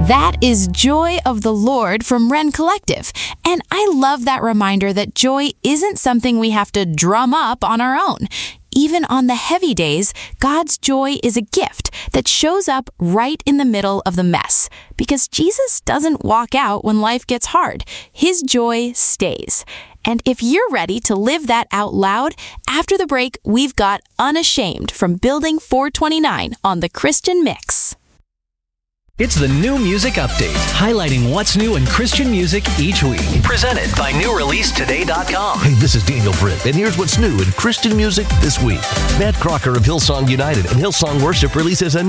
That is Joy of the Lord from Wren Collective. And I love that reminder that joy isn't something we have to drum up on our own. Even on the heavy days, God's joy is a gift that shows up right in the middle of the mess. Because Jesus doesn't walk out when life gets hard. His joy stays. And if you're ready to live that out loud, after the break, we've got Unashamed from Building 429 on the Christian Mix. It's the New Music Update, highlighting what's new in Christian music each week. Presented by NewReleaseToday.com. Hey, this is Daniel Britt, and here's what's new in Christian music this week. Matt Crocker of Hillsong United and Hillsong Worship releases a